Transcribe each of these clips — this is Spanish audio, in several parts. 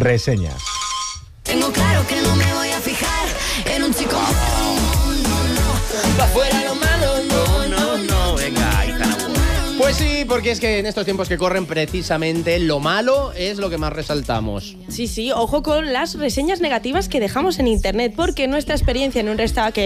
reseñas. Tengo claro que no me voy a fijar en un chico. Pa' fuera lo malo, no. Venga, ahí está la buena. Pues sí, porque es que en estos tiempos que corren precisamente lo malo es lo que más resaltamos. Sí, ojo con las reseñas negativas que dejamos en internet, porque nuestra experiencia en un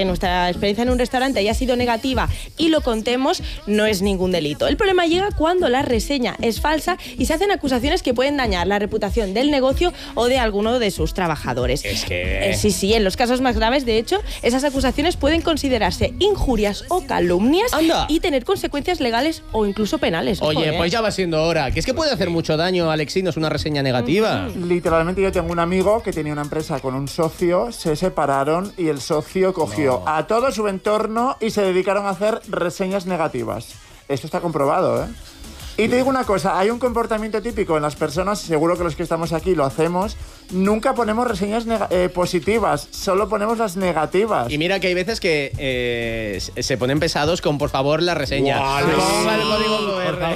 restaurante haya sido negativa y lo contemos no es ningún delito. El problema llega cuando la reseña es falsa y se hacen acusaciones que pueden dañar la reputación del negocio o de alguno de sus trabajadores. Es que... Sí, en los casos más graves, de hecho, esas acusaciones pueden considerarse injurias o calumnias. ¡Anda! Y tener consecuencias legales o incluso penales. Oye, pues ya va siendo hora. Que es que puede hacer mucho daño, Alexinos, una reseña negativa. Literalmente yo tengo un amigo que tenía una empresa con un socio, se separaron y el socio cogió a todo su entorno y se dedicaron a hacer reseñas negativas. Esto está comprobado, ¿eh? Y te digo una cosa, hay un comportamiento típico en las personas, seguro que los que estamos aquí lo hacemos, nunca ponemos reseñas positivas, solo ponemos las negativas. Y mira que hay veces que se ponen pesados con, por favor, la reseña. Ponga el código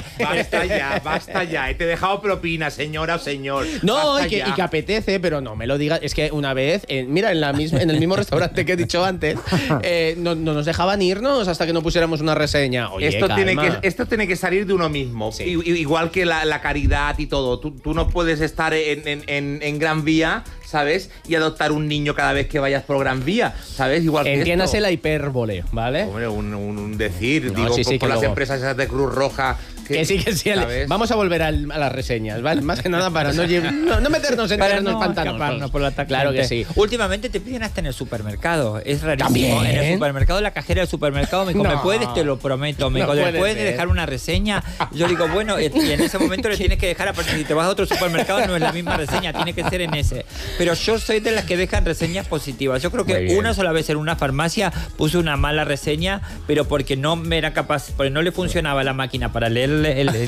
QR. Basta ya. Te he dejado propina, señora o señor. No, y que apetece, pero no me lo digas. Es que una vez, mira, en el mismo restaurante que he dicho antes, no nos dejaban irnos hasta que no pusiéramos una reseña. Oye, esto tiene que salir de uno mismo. Sí. Igual que la caridad y todo. Tú no puedes estar en Gran Vía, ¿sabes? Y adoptar un niño cada vez que vayas por Gran Vía, ¿sabes? Igual que entiéndase la hipérbole, ¿vale? Hombre, un decir, no, digo, sí, por las luego... empresas esas de Cruz Roja. Que sí. Vamos a volver a las reseñas, ¿vale? Más que nada para no meternos en terrenos pantanosos. Por la claro que sí. Últimamente te piden hasta en el supermercado. Es rarísimo. ¿También? En el supermercado, la cajera del supermercado me dijo, ¿me puedes? Te lo prometo. ¿Me puedes dejar una reseña? Yo digo, bueno, y en ese momento le tienes que dejar, aparte si te vas a otro supermercado no es la misma reseña, tiene que ser en ese. Pero yo soy de las que dejan reseñas positivas. Yo creo que una sola vez en una farmacia puse una mala reseña, pero porque no me era capaz, porque no le funcionaba la máquina para leer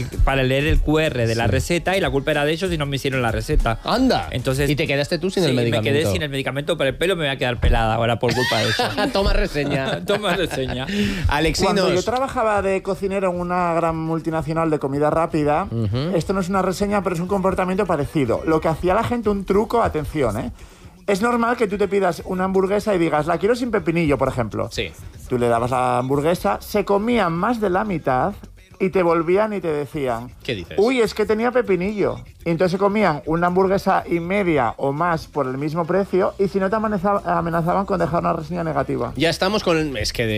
el QR de la receta, y la culpa era de ellos y no me hicieron la receta. ¡Anda! Entonces, ¿y te quedaste tú sin el medicamento? Me quedé sin el medicamento para el pelo, me voy a quedar pelada ahora por culpa de eso. Toma reseña. Alexinos. Cuando yo trabajaba de cocinero en una gran multinacional de comida rápida, esto no es una reseña, pero es un comportamiento parecido. Lo que hacía la gente, un truco, atención, ¿eh? Es normal que tú te pidas una hamburguesa y digas, la quiero sin pepinillo, por ejemplo. Sí. Tú le dabas la hamburguesa, se comían más de la mitad y te volvían y te decían, ¿qué dices? Uy, es que tenía pepinillo. Y entonces se comían una hamburguesa y media o más por el mismo precio, y si no te amenazaban con dejar una reseña negativa. Ya estamos con...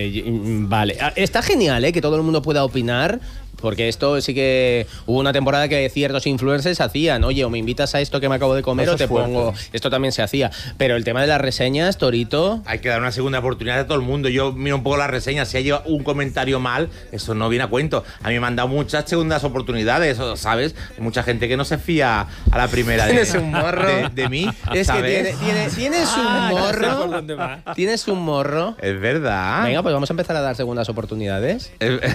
Vale. Está genial, ¿eh? Que todo el mundo pueda opinar. Porque esto sí que hubo una temporada que ciertos influencers hacían, oye, o me invitas a esto que me acabo de comer, o te pongo... Esto también se hacía. Pero el tema de las reseñas, Torito... Hay que dar una segunda oportunidad a todo el mundo. Yo miro un poco las reseñas. Si hay un comentario mal, eso no viene a cuento. A mí me han dado muchas segundas oportunidades, ¿sabes? Hay mucha gente que no se fía a la primera ¿Tienes un morro? De mí, es ¿sabes? Que tienes un morro. No sé Tienes un morro. Es verdad. Venga, pues vamos a empezar a dar segundas oportunidades.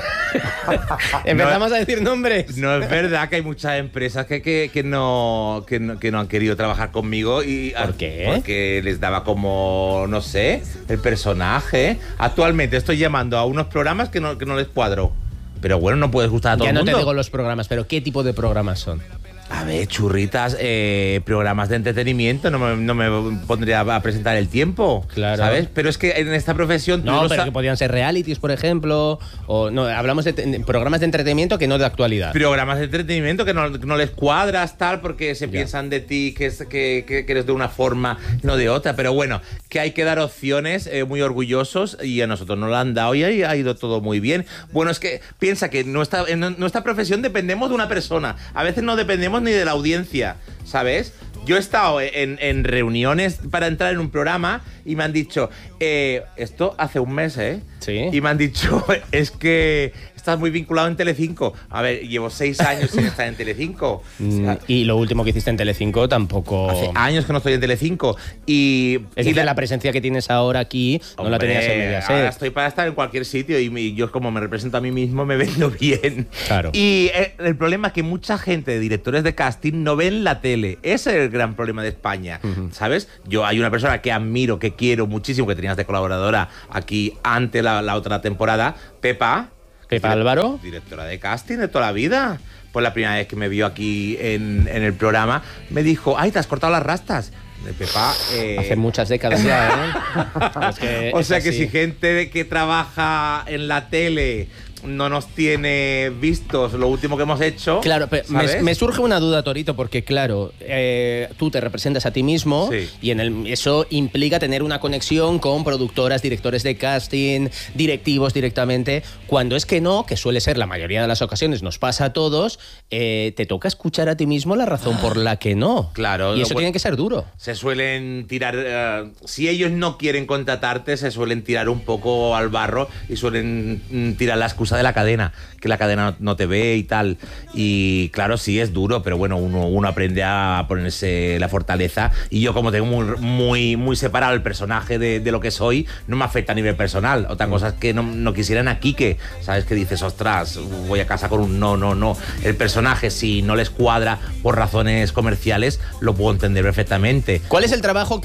Empezamos a decir nombres. No es verdad que hay muchas empresas que no han querido trabajar conmigo. ¿Por qué? Porque les daba como, no sé, el personaje. Actualmente estoy llamando a unos programas que no les cuadro. Pero bueno, no puedes gustar a todo el mundo. Ya no te digo los programas, pero ¿qué tipo de programas son? A ver, churritas, programas de entretenimiento, no me pondría a presentar El Tiempo, claro, ¿sabes? Pero es que en esta profesión... No, pero que podían ser realities, por ejemplo, o no, hablamos de programas de entretenimiento que no de actualidad. Programas de entretenimiento que no les cuadras, tal, porque se piensan de ti que eres de una forma, no de otra. Pero bueno, que hay que dar opciones, muy orgullosos, y a nosotros nos lo han dado y ha ido todo muy bien. Bueno, es que piensa que en nuestra profesión dependemos de una persona. A veces no dependemos ni de la audiencia, ¿sabes? Yo he estado en reuniones para entrar en un programa y me han dicho, esto hace un mes, ¿eh? Sí. Y me han dicho, es que estás muy vinculado en Telecinco. A ver, llevo 6 años sin estar en Telecinco. Y lo último que hiciste en Telecinco tampoco... Hace años que no estoy en Telecinco. Es decir, la presencia que tienes ahora aquí, no la tenías en Mediaset. Ahora estoy para estar en cualquier sitio y yo, como me represento a mí mismo, me vendo bien. Claro. Y el problema es que mucha gente, directores de casting, no ven la tele. Ese es el gran problema de España, ¿sabes? Hay una persona que admiro, que quiero muchísimo, que tenías de colaboradora aquí ante la otra temporada, Pepa Álvaro, directora de casting de toda la vida. pues la primera vez que me vio aquí en el programa, me dijo, ay, ¿te has cortado las rastas? De Pepa, hace muchas décadas ya, ¿eh? O sea que si gente que trabaja en la tele no nos tiene vistos lo último que hemos hecho. Claro, pero me surge una duda, Torito, porque claro, tú te representas a ti mismo y eso implica tener una conexión con productoras, directores de casting, directivos directamente. Cuando es que no, que suele ser la mayoría de las ocasiones, nos pasa a todos, te toca escuchar a ti mismo la razón por la que no. Claro. Y eso tiene que ser duro. Se suelen tirar, si ellos no quieren contratarte, se suelen tirar un poco al barro y suelen tirar la excusa de la cadena, que la cadena no te ve y tal. Y claro, sí es duro, pero bueno, uno aprende a ponerse la fortaleza. Y yo, como tengo muy separado el personaje de lo que soy, no me afecta a nivel personal. Otra cosa es que no quisieran a Quique, ¿sabes? Que dices, ostras, voy a casa con un no. El personaje, si no les cuadra por razones comerciales, lo puedo entender perfectamente. ¿Cuál es el trabajo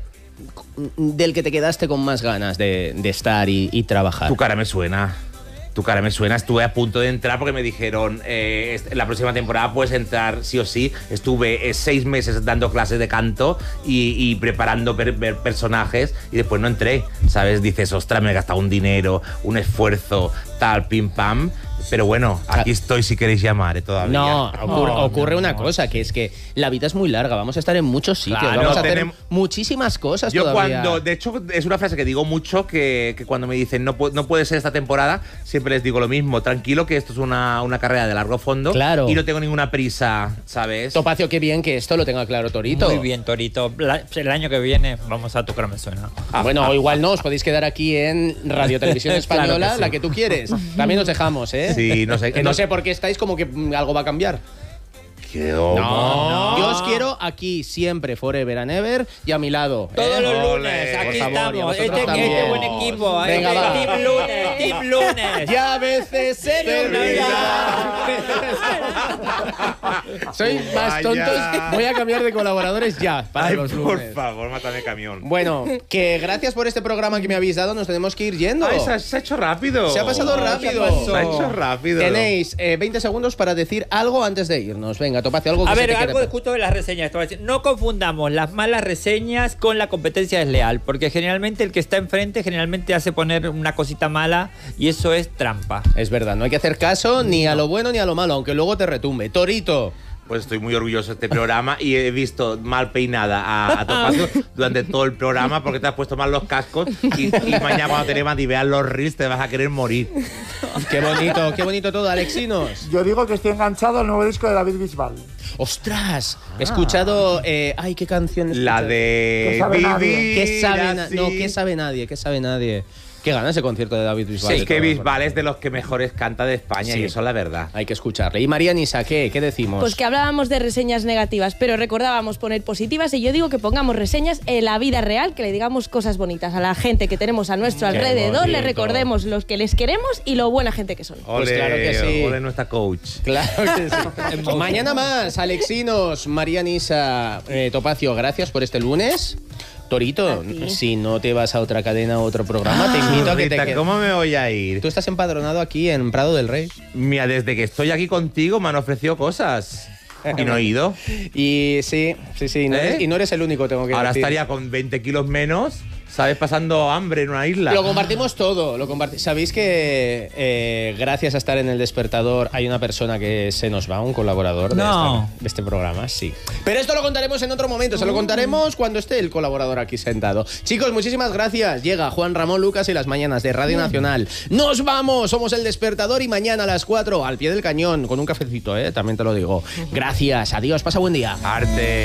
del que te quedaste con más ganas de estar y trabajar? Tu cara me suena. Estuve a punto de entrar porque me dijeron, la próxima temporada puedes entrar sí o sí. Estuve 6 meses dando clases de canto y preparando personajes y después no entré, ¿sabes? Dices, ostras, me he gastado un dinero, un esfuerzo, tal, pim, pam. Pero bueno, aquí estoy si queréis llamar todavía. No, ocurre una cosa, que es que la vida es muy larga, vamos a estar en muchos sitios, vamos a hacer muchísimas cosas todavía. De hecho, es una frase que digo mucho, que cuando me dicen no puede ser esta temporada, siempre les digo lo mismo, tranquilo, que esto es una carrera de largo fondo y no tengo ninguna prisa, ¿sabes? Topacio, qué bien que esto lo tenga claro Torito. Muy bien, Torito. El año que viene vamos a Tu cara me suena. Bueno, o igual no, os podéis quedar aquí en Radio Televisión Española, claro la que tú quieres. También nos dejamos, ¿eh? Sí, no sé. No sé por qué estáis como que algo va a cambiar. No. Yo os quiero aquí siempre, forever and ever, y a mi lado. Todos los lunes, aquí estamos. Este buen equipo. Venga, va. Team lunes. Ya a veces se me olvida. Soy más tontos. Voy a cambiar de colaboradores ya para los lunes. Por favor, mátame camión. Bueno, que gracias por este programa que me habéis dado. Nos tenemos que ir yendo. Se ha hecho rápido. Se ha pasado rápido. Se ha hecho rápido. Tenéis 20 segundos para decir algo antes de irnos. Venga, Topacio, algo que algo justo de las reseñas. No confundamos las malas reseñas con la competencia desleal, porque generalmente el que está enfrente generalmente hace poner una cosita mala y eso es trampa. Es verdad, no hay que hacer caso ni a lo bueno ni a lo malo, aunque luego te retumbe. Torito. Pues estoy muy orgulloso de este programa y he visto mal peinada a Topacio durante todo el programa porque te has puesto mal los cascos y mañana cuando te levantes y veas los reels te vas a querer morir. Qué bonito todo, Alexinos. Yo digo que estoy enganchado al nuevo disco de David Bisbal. ¡Ostras! He escuchado... ay, ¿qué canción es? La de... ¿Qué sabe nadie? Qué ganas ese concierto de David Bisbal. Sí, es que Bisbal es de los que mejores canta de España y eso es la verdad. Hay que escucharle. Y María Nisa, ¿qué decimos? Pues que hablábamos de reseñas negativas, pero recordábamos poner positivas y yo digo que pongamos reseñas en la vida real, que le digamos cosas bonitas a la gente que tenemos a nuestro alrededor, le recordemos los que les queremos y lo buena gente que son. Ole, pues claro que sí. Ole nuestra coach. Claro que sí. Mañana más, Alexinos, María Nisa, Topacio, gracias por este lunes. Torito, si no te vas a otra cadena o otro programa, te invito a que te quedes. ¿Cómo me voy a ir? Tú estás empadronado aquí en Prado del Rey. Mira, desde que estoy aquí contigo me han ofrecido cosas. Y no he ido. Y sí. Y no eres el único, tengo que decir. Ahora estaría con 20 kilos menos, ¿sabes? Pasando hambre en una isla. Lo compartimos todo. ¿Sabéis que gracias a estar en El Despertador hay una persona que se nos va, un colaborador de este programa? Sí. Pero esto lo contaremos en otro momento. Se lo contaremos cuando esté el colaborador aquí sentado. Chicos, muchísimas gracias. Llega Juan Ramón Lucas y las mañanas de Radio Nacional. ¡Nos vamos! Somos El Despertador y mañana a las 4 al pie del cañón con un cafecito, también te lo digo. Gracias. Adiós. Pasa buen día. Arte.